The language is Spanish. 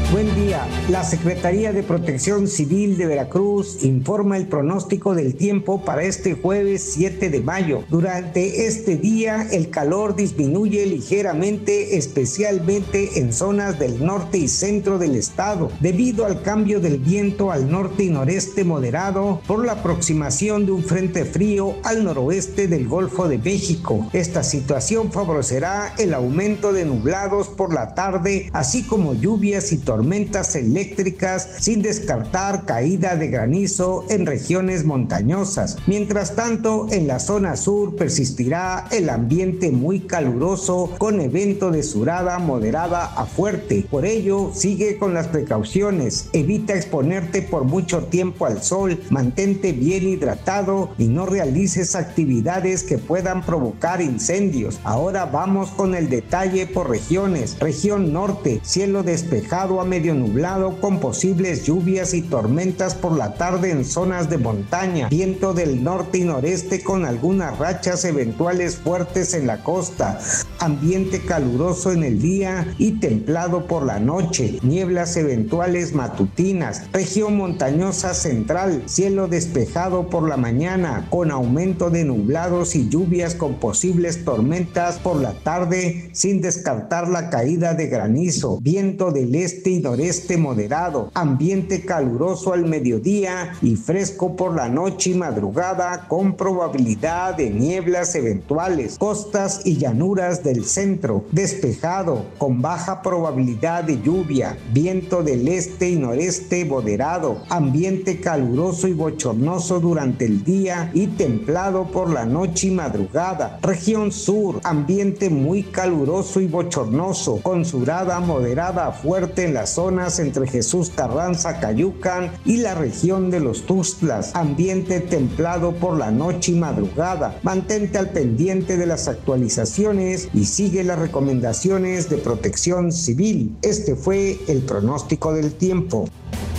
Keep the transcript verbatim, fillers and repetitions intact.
Buen día. La Secretaría de Protección Civil de Veracruz informa el pronóstico del tiempo para este jueves siete de mayo. Durante este día, el calor disminuye ligeramente, especialmente en zonas del norte y centro del estado, debido al cambio del viento al norte y noreste moderado por la aproximación de un frente frío al noroeste del Golfo de México. Esta situación favorecerá el aumento de nublados por la tarde, así como lluvias y tormentas tormentas eléctricas, sin descartar caída de granizo en regiones montañosas. Mientras tanto, en la zona sur persistirá el ambiente muy caluroso con evento de surada moderada a fuerte. Por ello, sigue con las precauciones. Evita exponerte por mucho tiempo al sol, mantente bien hidratado y no realices actividades que puedan provocar incendios. Ahora vamos con el detalle por regiones. Región norte, cielo despejado a medio nublado con posibles lluvias y tormentas por la tarde en zonas de montaña, viento del norte y noreste con algunas rachas eventuales fuertes en la costa, ambiente caluroso en el día y templado por la noche, nieblas eventuales matutinas. Región montañosa central, cielo despejado por la mañana con aumento de nublados y lluvias con posibles tormentas por la tarde, sin descartar la caída de granizo, viento del este y noreste moderado, ambiente caluroso al mediodía y fresco por la noche y madrugada con probabilidad de nieblas eventuales. Costas y llanuras del centro, despejado con baja probabilidad de lluvia, viento del este y noreste moderado, ambiente caluroso y bochornoso durante el día y templado por la noche y madrugada. Región sur, ambiente muy caluroso y bochornoso con surada moderada a fuerte en las zonas entre Jesús Carranza, Cayucan y la región de los Tuxtlas, ambiente templado por la noche y madrugada. Mantente al pendiente de las actualizaciones y sigue las recomendaciones de Protección Civil. Este fue el pronóstico del tiempo.